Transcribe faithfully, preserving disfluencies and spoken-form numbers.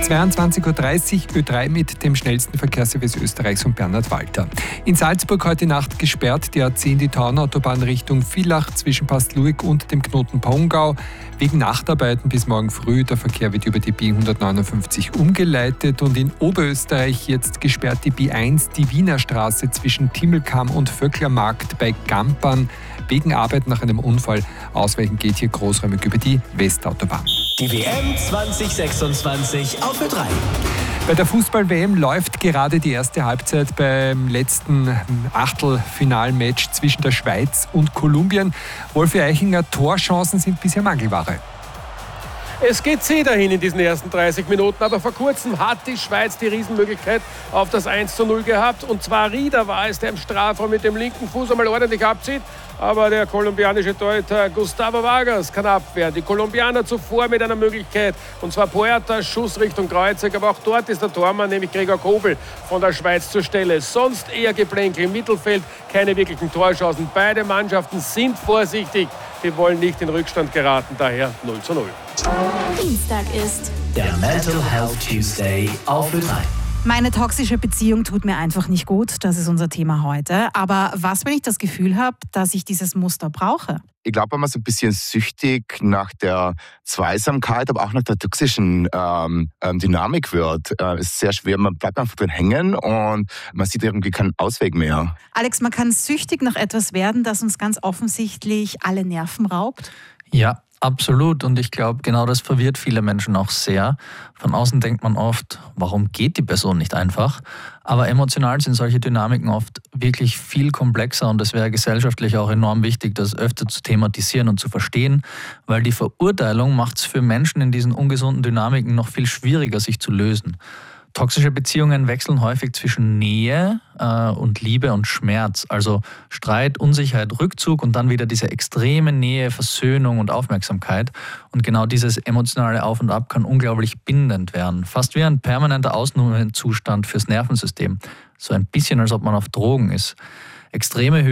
zweiundzwanzig Uhr dreißig, Ö drei mit dem schnellsten Verkehrsservice Österreichs und Bernhard Walter. In Salzburg heute Nacht gesperrt die A zehn, die Tauernautobahn Richtung Villach zwischen Pastluik und dem Knoten Pongau. Wegen Nachtarbeiten bis morgen früh. Der Verkehr wird über die B hundertneunundfünfzig umgeleitet und in Oberösterreich jetzt gesperrt die B eins, die Wiener Straße zwischen Timmelkamm und Vöcklermarkt bei Gampern. Wegen Arbeit nach einem Unfall. Ausweichen geht hier großräumig über die Westautobahn. Die W M zwanzig sechsundzwanzig auf Ö drei. Bei der Fußball-W M läuft gerade die erste Halbzeit beim letzten Achtelfinalmatch zwischen der Schweiz und Kolumbien. Wolfi Eichinger, Torchancen sind bisher Mangelware. Es geht zäh dahin in diesen ersten dreißig Minuten, aber vor kurzem hat die Schweiz die Riesenmöglichkeit auf das eins zu null gehabt. Und zwar Rieder war es, der im Strafraum mit dem linken Fuß einmal ordentlich abzieht. Aber der kolumbianische Torhüter Gustavo Vargas kann abwehren. Die Kolumbianer zuvor mit einer Möglichkeit, und zwar Puerta, Schuss Richtung Kreuzeck. Aber auch dort ist der Tormann, nämlich Gregor Kobel von der Schweiz zur Stelle. Sonst eher Geplänkel im Mittelfeld, keine wirklichen Torchancen. Beide Mannschaften sind vorsichtig. Sie wollen nicht in Rückstand geraten, daher null zu null. Dienstag ist Der Mental Health Tuesday auf Ö drei. Meine toxische Beziehung tut mir einfach nicht gut. Das ist unser Thema heute. Aber was, wenn ich das Gefühl habe, dass ich dieses Muster brauche? Ich glaube, wenn man so ein bisschen süchtig nach der Zweisamkeit, aber auch nach der toxischen ähm, Dynamik wird, äh, ist sehr schwer. Man bleibt einfach drin hängen und man sieht irgendwie keinen Ausweg mehr. Alex, man kann süchtig nach etwas werden, das uns ganz offensichtlich alle Nerven raubt? Ja, absolut. Und ich glaube, genau das verwirrt viele Menschen auch sehr. Von außen denkt man oft, warum geht die Person nicht einfach? Aber emotional sind solche Dynamiken oft wirklich viel komplexer und es wäre gesellschaftlich auch enorm wichtig, das öfter zu thematisieren und zu verstehen, weil die Verurteilung macht es für Menschen in diesen ungesunden Dynamiken noch viel schwieriger, sich zu lösen. Toxische Beziehungen wechseln häufig zwischen Nähe äh, und Liebe und Schmerz, also Streit, Unsicherheit, Rückzug und dann wieder diese extreme Nähe, Versöhnung und Aufmerksamkeit. Und genau dieses emotionale Auf und Ab kann unglaublich bindend werden, fast wie ein permanenter Ausnahmezustand fürs Nervensystem. So ein bisschen, als ob man auf Drogen ist. Extreme